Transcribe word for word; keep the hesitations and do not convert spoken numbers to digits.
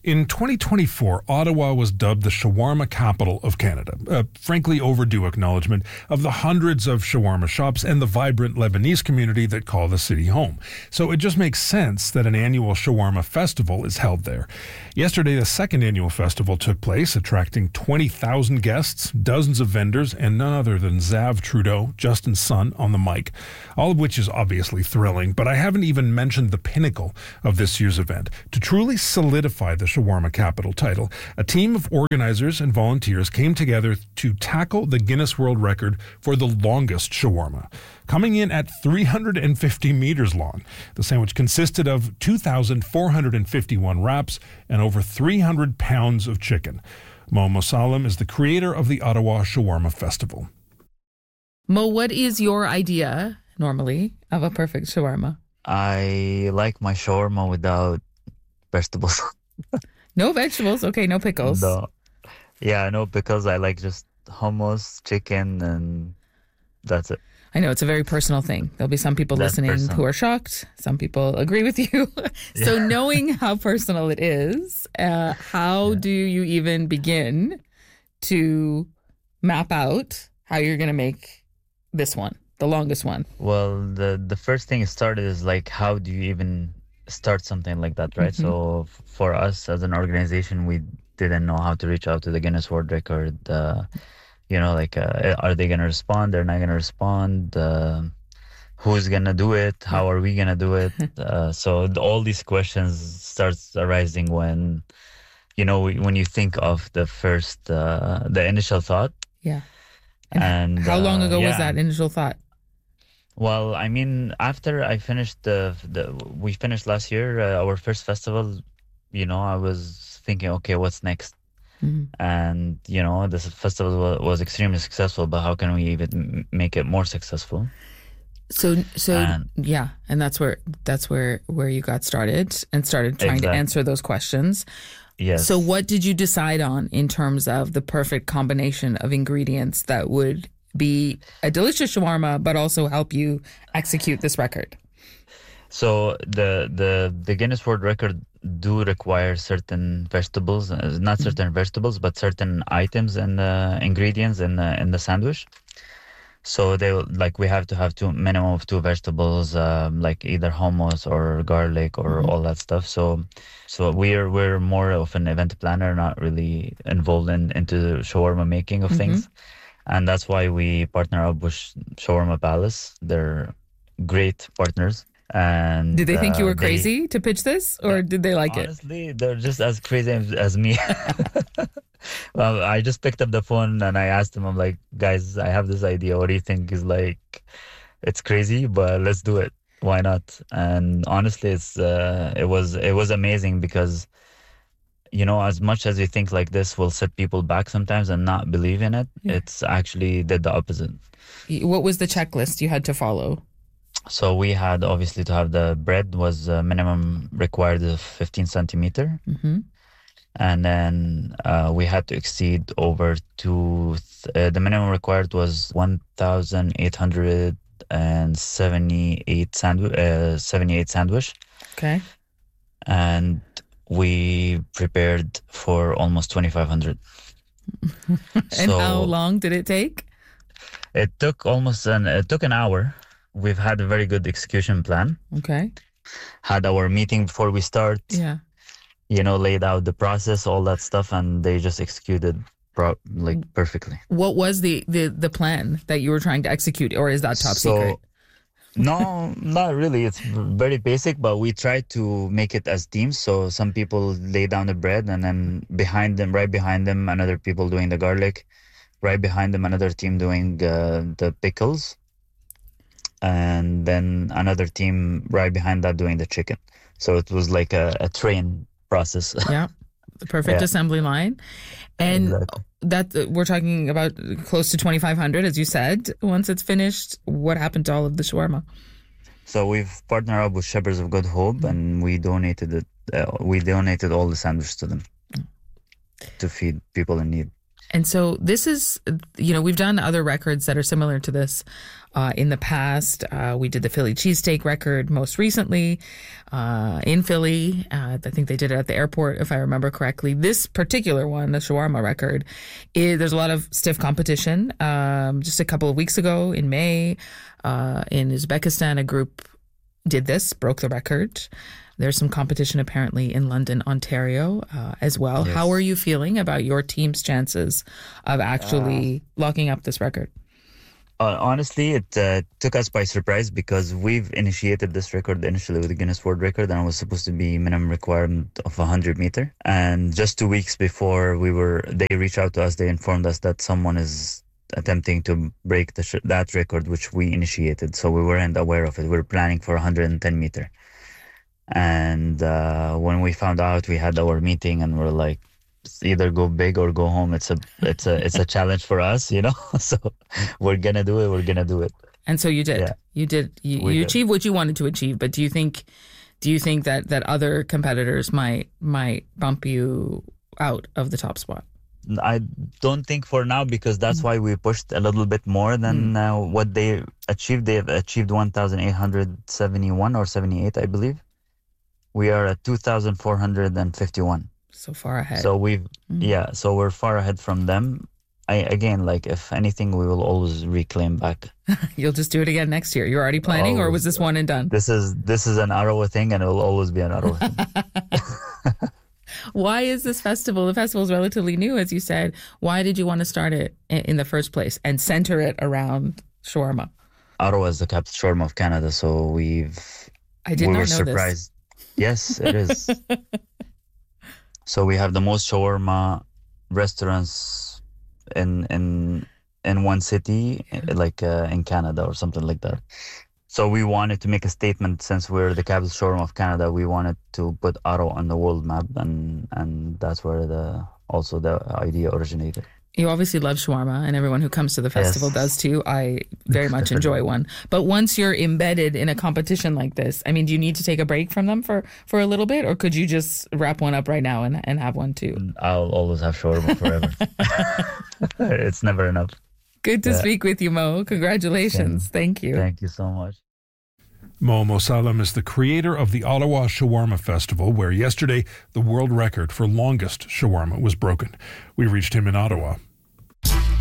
In twenty twenty-four, Ottawa was dubbed the shawarma capital of Canada, a frankly overdue acknowledgement of the hundreds of shawarma shops and the vibrant Lebanese community that call the city home. So it just makes sense that an annual shawarma festival is held there. Yesterday, the second annual festival took place, attracting twenty thousand guests, dozens of vendors, and none other than Zav Trudeau, Justin's son, on the mic, all of which is obviously thrilling, but I haven't even mentioned the pinnacle of this year's event. To truly solidify the shawarma capital title, a team of organizers and volunteers came together to tackle the Guinness World Record for the longest shawarma. Coming in at three hundred fifty meters long, the sandwich consisted of two thousand four hundred fifty-one wraps and over three hundred pounds of chicken. Mo Mosalem is the creator of the Ottawa Shawarma Festival. Mo, what is your idea, normally, of a perfect shawarma? I like my shawarma without vegetables. No vegetables? Okay, no pickles. No. Yeah, no pickles. I like just hummus, chicken, and that's it. I know, it's a very personal thing. There'll be some people That's listening personal. who are shocked. Some people agree with you. So Yeah. knowing how personal it is, uh, how Yeah. do you even begin to map out how you're going to make this one, the longest one? Well, the the first thing it started is like, how do you even start something like that, right? Mhm. So f- for us as an organization, we didn't know how to reach out to the Guinness World Record. Uh, you know, like, uh, are they going to respond? They're not going to respond. Uh, who's going to do it? How are we going to do it? Uh, so th- all these questions starts arising when, you know, when you think of the first, uh, the initial thought. Yeah. And, And how long uh, ago was yeah. that initial thought? Well, I mean, after I finished the, the we finished last year, uh, our first festival, you know, I was thinking, okay, what's next? Mhm. And, you know, this festival was, was extremely successful, but how can we even m- make it more successful? So, so And- yeah, and that's where that's where where you got started and started trying to Exactly. answer those questions. Yes. So, what did you decide on in terms of the perfect combination of ingredients that would be a delicious shawarma, but also help you execute this record? So the the the Guinness World Record do require certain vegetables, uh, not certain vegetables, but certain items and uh, ingredients in the in the sandwich. So they will- like we have to have two minimum of two vegetables, um, like either hummus or garlic or all that stuff. So so we're we're more of an event planner, not really involved in into the shawarma making of things, and that's why we partner up with Shawarma Palace. They're great partners. And Did they think you uh, were they- crazy to pitch this, or did they like it? Honestly, they're just as crazy as, as me. Well, I just picked up the phone and I asked them, I'm like, guys, I have this idea. What do you think? Is like, it's crazy, but let's do it. Why not? And honestly, it's uh, it was it was amazing because, you know, as much as you think like this will set people back sometimes and not believe in it, Yeah. it's actually did the opposite. What was the checklist you had to follow? So we had obviously to have the bread was uh, minimum required of fifteen centimeter. hmm And then uh, we had to exceed over to, th- uh, the minimum required was one thousand eight hundred seventy-eight sandwich, uh, seventy-eight sandwich. Okay. And we prepared for almost twenty-five hundred. And So- how long did it take? It took almost an, it took an hour. We've had a very good execution plan. Okay. Had our meeting before we start. Yeah. You know, laid out the process, all that stuff, and they just executed pro- like perfectly. What was the, the, the plan that you were trying to execute, or is that top So- secret? No, not really. It's very basic, but we try to make it as teams. So some people lay down the bread, and then behind them, right behind them, another people doing the garlic. Right behind them, another team doing uh, the pickles. And then another team right behind that doing the chicken. So it was like a, a train process. Yeah. The perfect Yeah. assembly line. And Exactly. that uh, we're talking about close to twenty-five hundred, as you said. Once it's finished, what happened to all of the shawarma? So we've partnered up with Shepherds of Good Hope, and we donated it. Uh, we donated all the sandwiches to them to feed people in need. And so this is, you know, we've done other records that are similar to this uh, in the past. Uh, we did the Philly cheesesteak record most recently uh, in Philly. Uh, I think they did it at the airport, if I remember correctly. This particular one, the shawarma record, is, there's a lot of stiff competition. Um, just a couple of weeks ago in May, uh, in Uzbekistan, a group did this, broke the record. There's some competition apparently in London, Ontario uh, as well. Yes. How are you feeling about your team's chances of actually uh, locking up this record? Uh, honestly, it uh, took us by surprise because we've initiated this record initially with the Guinness World Record, and it was supposed to be minimum requirement of one hundred meter. And just two weeks before we were, they reached out to us, they informed us that someone is attempting to break the sh- that record, which we initiated. So we weren't aware of it. We were planning for one hundred ten meter. And uh, when we found out, we had our meeting and we're like, either go big or go home. It's a it's a it's a challenge for us, you know. So we're gonna do it. We're gonna do it. And so you did. Yeah. You did. You, you did. Achieved what you wanted to achieve. But do you think do you think that, that other competitors might might bump you out of the top spot? I don't think for now, because that's mm. why we pushed a little bit more than mm. uh, what they achieved. They have achieved one thousand eight hundred seventy-one or seventy-eight, I believe. We are at two thousand four hundred fifty-one. So far ahead. So we've, mm-hmm. yeah, so we're far ahead from them. I, again, like, if anything, we will always reclaim back. You'll just do it again next year. You're already planning, always, or was this one and done? This is this is an Arawa thing, and it will always be an Arawa thing. Why is this festival? The festival is relatively new, as you said. Why did you want to start it in the first place and center it around shawarma? Arawa is the capital shawarma of Canada, so we've... I did we not were know surprised. This. Yes, it is. So we have the most shawarma restaurants in in in one city, like uh, in Canada or something like that. So we wanted to make a statement, since we're the capital shawarma of Canada. We wanted to put Arawa on the world map, and and that's where the also the idea originated. You obviously love shawarma, and everyone who comes to the festival yes. does too. I very much enjoy one. But once you're embedded in a competition like this, I mean, do you need to take a break from them for, for a little bit, or could you just wrap one up right now and, and have one too? I'll always have shawarma forever. It's never enough. Good to yeah. speak with you, Mo. Congratulations. Same. Thank you. Thank you so much. Mo Mossalem is the creator of the Ottawa Shawarma Festival, where yesterday the world record for longest shawarma was broken. We reached him in Ottawa.